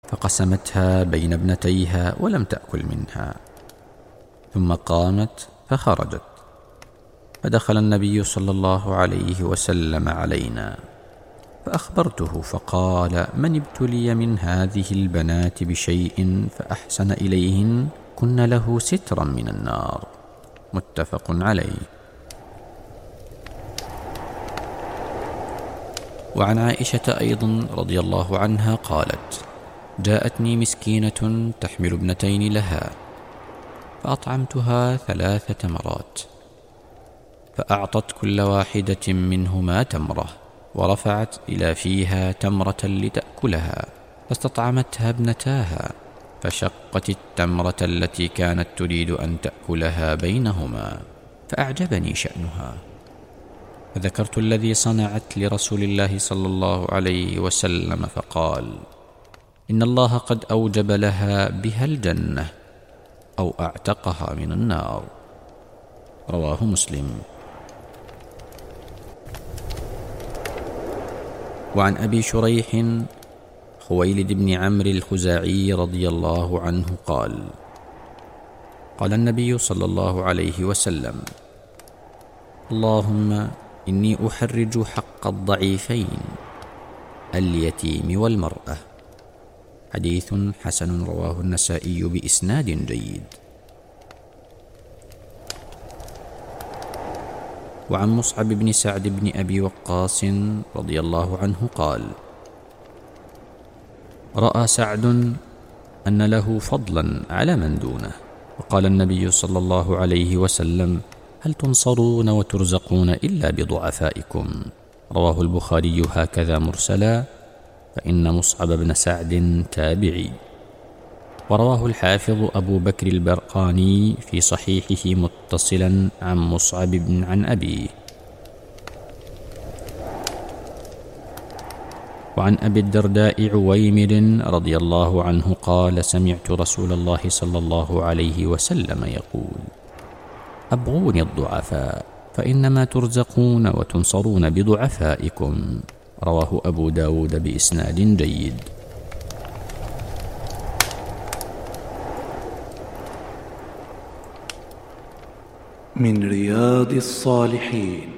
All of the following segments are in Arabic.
فقسمتها بين ابنتيها ولم تأكل منها، ثم قامت فخرجت، فدخل النبي صلى الله عليه وسلم علينا فأخبرته، فقال: من ابتلي من هذه البنات بشيء فأحسن إليهن كن له سترا من النار. متفق عليه. وعن عائشة أيضا رضي الله عنها قالت: جاءتني مسكينة تحمل ابنتين لها، فأطعمتها 3 تمرات، فأعطت كل واحدة منهما تمرة، ورفعت إلى فيها تمرة لتأكلها، فاستطعمتها ابنتاها، فشقت التمرة التي كانت تريد أن تأكلها بينهما، فأعجبني شأنها، فذكرت الذي صنعت لرسول الله صلى الله عليه وسلم، فقال: إن الله قد أوجب لها بها الجنة أو أعتقها من النار. رواه مسلم. وعن أبي شريح خويلد بن عمرو الخزاعي رضي الله عنه قال: قال النبي صلى الله عليه وسلم: اللهم إني أحرج حق الضعيفين اليتيم والمرأة. حديث حسن رواه النسائي بإسناد جيد. وعن مصعب بن سعد بن أبي وقاص رضي الله عنه قال: رأى سعد أن له فضلا على من دونه، وقال النبي صلى الله عليه وسلم: هل تنصرون وترزقون إلا بضعفائكم؟ رواه البخاري هكذا مرسلا، فإن مصعب بن سعد تابعي. ورواه الحافظ أبو بكر البرقاني في صحيحه متصلا عن مصعب عن أبيه. وعن أبي الدرداء عويمر رضي الله عنه قال: سمعت رسول الله صلى الله عليه وسلم يقول: أبغوني الضعفاء فإنما ترزقون وتنصرون بضعفائكم. رواه أبو داود بإسناد جيد. من رياض الصالحين.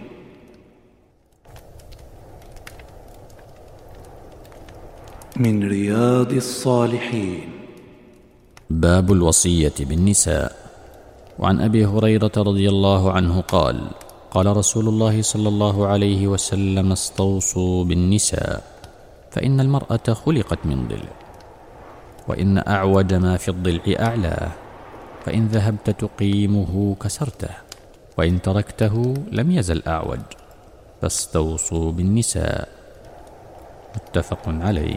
من رياض الصالحين. باب الوصية بالنساء. وعن أبي هريرة رضي الله عنه قال: قال رسول الله صلى الله عليه وسلم: استوصوا بالنساء، فإن المرأة خلقت من ضلع، وإن أعوج ما في الضلع أعلاه، فإن ذهبت تقيمه كسرته، وإن تركته لم يزل أعوج، فاستوصوا بالنساء. متفق عليه.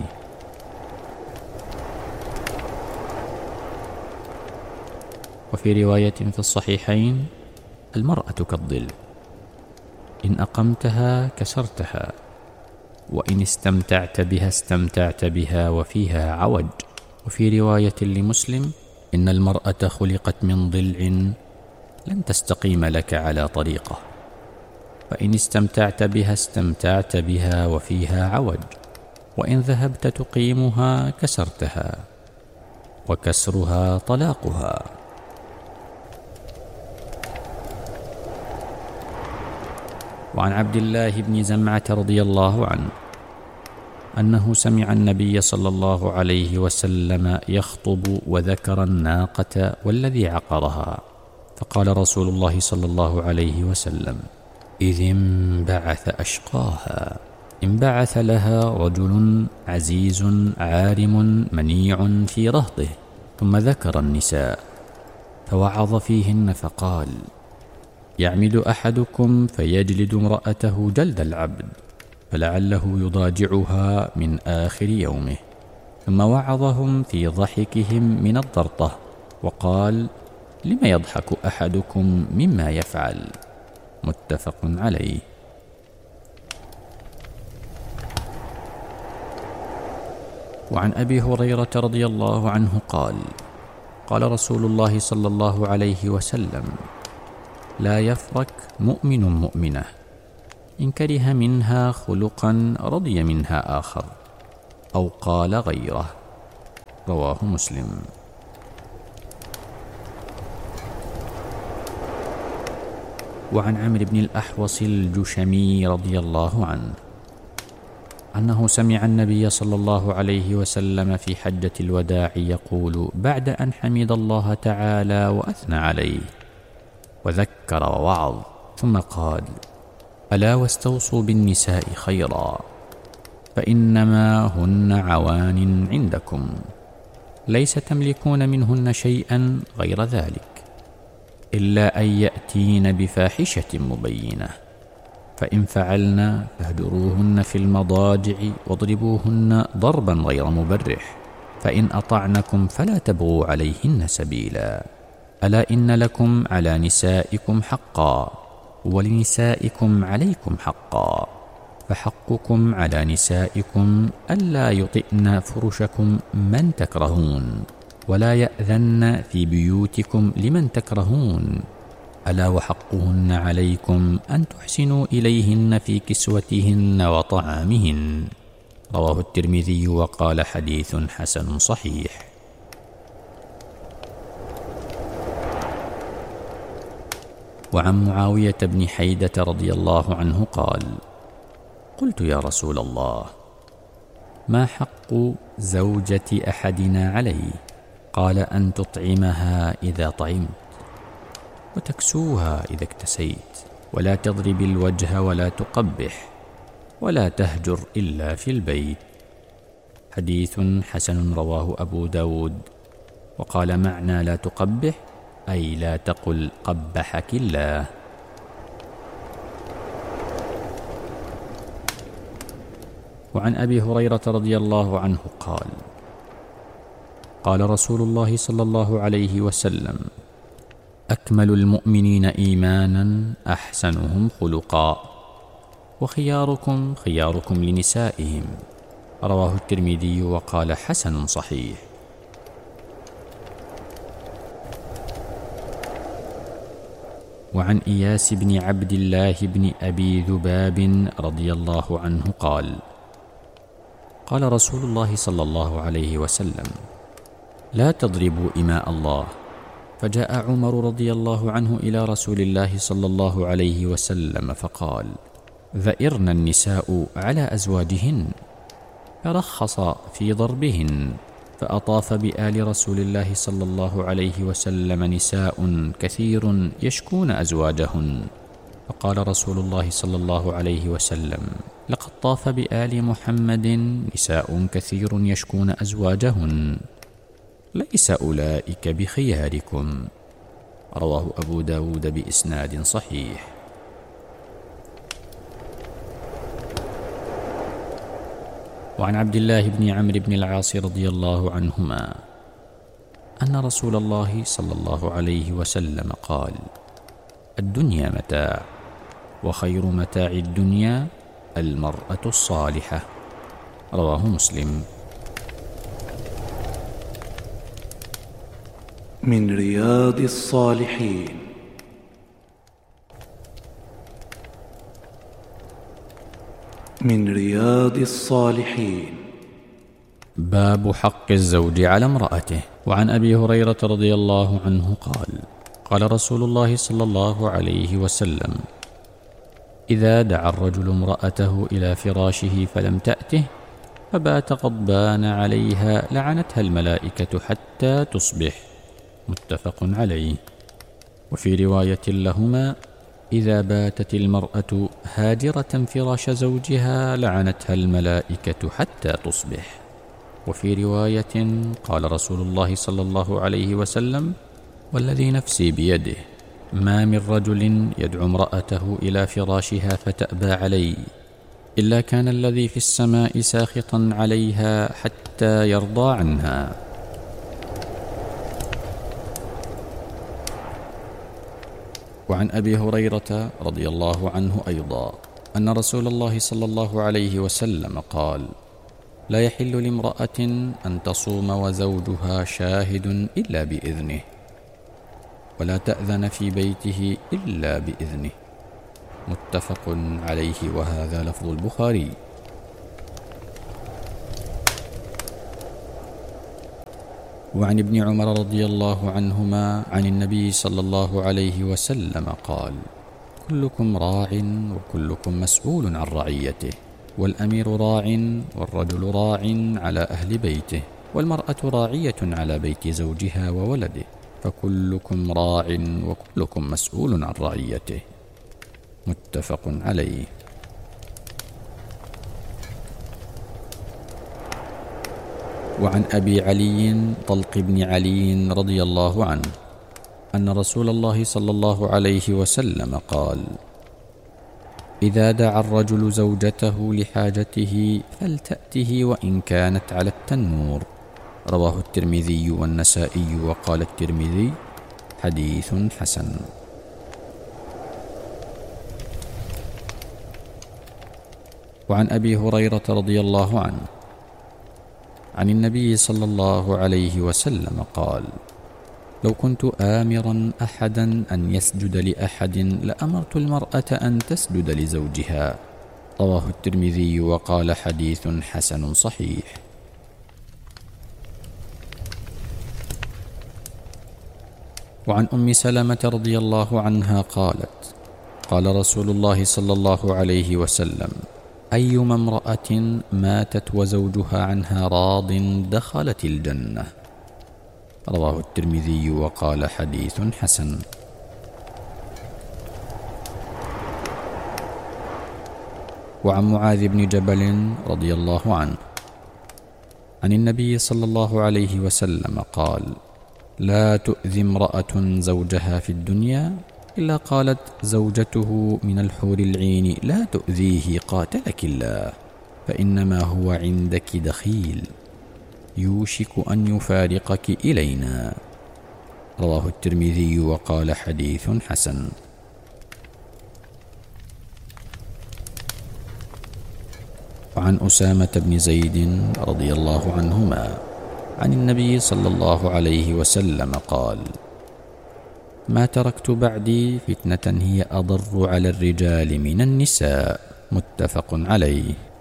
وفي رواية في الصحيحين: المرأة كالظل، إن أقمتها كسرتها، وإن استمتعت بها استمتعت بها وفيها عوج. وفي رواية لمسلم: إن المرأة خلقت من ضلع لن تستقيم لك على طريقة، فإن استمتعت بها استمتعت بها وفيها عوج، وإن ذهبت تقيمها كسرتها، وكسرها طلاقها. وعن عبد الله بن زمعة رضي الله عنه أنه سمع النبي صلى الله عليه وسلم يخطب وذكر الناقة والذي عقرها، فقال رسول الله صلى الله عليه وسلم: إذ انبعث أشقاها، انبعث لها رجل عزيز عارم منيع في رهطه، ثم ذكر النساء فوعظ فيهن، فقال: يعمد أحدكم فيجلد امرأته جلد العبد، فلعله يضاجعها من آخر يومه. ثم وعظهم في ضحكهم من الضرطة، وقال: لم يضحك أحدكم مما يفعل. متفق عليه. وعن أبي هريرة رضي الله عنه قال: قال رسول الله صلى الله عليه وسلم: لا يفرك مؤمن مؤمنة، إن كره منها خلقا رضي منها آخر، أو قال غيره. رواه مسلم. وعن عمرو بن الأحوص الجشمي رضي الله عنه أنه سمع النبي صلى الله عليه وسلم في حجة الوداع يقول بعد أن حمد الله تعالى وأثنى عليه وذكر ووعظ، ثم قال: ألا واستوصوا بالنساء خيرا، فإنما هن عوان عندكم، ليس تملكون منهن شيئا غير ذلك، إلا أن يأتين بفاحشة مبينة، فإن فعلن فاهجروهن في المضاجع واضربوهن ضربا غير مبرح، فإن أطعنكم فلا تبغوا عليهن سبيلا، ألا إن لكم على نسائكم حقا ولنسائكم عليكم حقا، فحقكم على نسائكم ألا يطئن فرشكم من تكرهون، ولا يأذن في بيوتكم لمن تكرهون، ألا وحقهن عليكم أن تحسنوا إليهن في كسوتهن وطعامهن. رواه الترمذي وقال حديث حسن صحيح. وعن معاوية بن حيدة رضي الله عنه قال: قلت يا رسول الله، ما حق زوجة أحدنا عليه؟ قال: أن تطعمها إذا طعمت، وتكسوها إذا اكتسيت، ولا تضرب الوجه ولا تقبح، ولا تهجر إلا في البيت. حديث حسن رواه أبو داود. وقال معنى لا تقبح أي لا تقل قبحك الله. وعن أبي هريرة رضي الله عنه قال: قال رسول الله صلى الله عليه وسلم: أكمل المؤمنين إيمانا أحسنهم خلقا، وخياركم خياركم لنسائهم. رواه الترمذي وقال حسن صحيح. وعن إياس بن عبد الله بن أبي ذباب رضي الله عنه قال: قال رسول الله صلى الله عليه وسلم: لا تضربوا إماء الله. فجاء عمر رضي الله عنه إلى رسول الله صلى الله عليه وسلم فقال: ذئرن النساء على أزواجهن، فرخص في ضربهن، فأطاف بآل رسول الله صلى الله عليه وسلم نساء كثير يشكون أزواجهن، فقال رسول الله صلى الله عليه وسلم: لقد طاف بآل محمد نساء كثير يشكون أزواجهن، ليس أولئك بخياركم. رواه أبو داود بإسناد صحيح. وعن عبد الله بن عمرو بن العاص رضي الله عنهما أن رسول الله صلى الله عليه وسلم قال: الدنيا متاع، وخير متاع الدنيا المرأة الصالحة. رواه مسلم. من رياض الصالحين. من رياض الصالحين. باب حق الزوج على امرأته. وعن أبي هريرة رضي الله عنه قال: قال رسول الله صلى الله عليه وسلم: إذا دعا الرجل امرأته إلى فراشه فلم تأته فبات غضبان عليها لعنتها الملائكة حتى تصبح. متفق عليه. وفي رواية لهما: إذا باتت المرأة هاجرة فراش زوجها لعنتها الملائكة حتى تصبح. وفي رواية قال رسول الله صلى الله عليه وسلم: والذي نفسي بيده ما من رجل يدعو امرأته إلى فراشها فتأبى عليه إلا كان الذي في السماء ساخطا عليها حتى يرضى عنها. وعن أبي هريرة رضي الله عنه أيضا أن رسول الله صلى الله عليه وسلم قال: لا يحل لامرأة أن تصوم وزوجها شاهد إلا بإذنه، ولا تأذن في بيته إلا بإذنه. متفق عليه، وهذا لفظ البخاري. وعن ابن عمر رضي الله عنهما عن النبي صلى الله عليه وسلم قال: كلكم راع وكلكم مسؤول عن رعيته، والأمير راع والرجل راع على أهل بيته، والمرأة راعية على بيت زوجها وولده، فكلكم راع وكلكم مسؤول عن رعيته. متفق عليه. وعن أبي علي طلق بن علي رضي الله عنه أن رسول الله صلى الله عليه وسلم قال: إذا دعا الرجل زوجته لحاجته فلتأته وإن كانت على التنور. رواه الترمذي والنسائي، وقال الترمذي: حديث حسن. وعن أبي هريرة رضي الله عنه عن النبي صلى الله عليه وسلم قال: لو كنت آمرا أحدا أن يسجد لأحد لأمرت المرأة أن تسجد لزوجها. رواه الترمذي، وقال حديث حسن صحيح. وعن أم سلمة رضي الله عنها قالت: قال رسول الله صلى الله عليه وسلم: أيما امرأة ماتت وزوجها عنها راض دخلت الجنة. رواه الترمذي، وقال حديث حسن. وعن معاذ بن جبل رضي الله عنه عن النبي صلى الله عليه وسلم قال: لا تؤذي امرأة زوجها في الدنيا إلا قالت زوجته من الحور العين: لا تؤذيه قاتلك الله، فإنما هو عندك دخيل يوشك أن يفارقك إلينا. رواه الترمذي، وقال حديث حسن. وعن أسامة بن زيد رضي الله عنهما عن النبي صلى الله عليه وسلم قال: ما تركت بعدي فتنة هي أضر على الرجال من النساء. متفق عليه.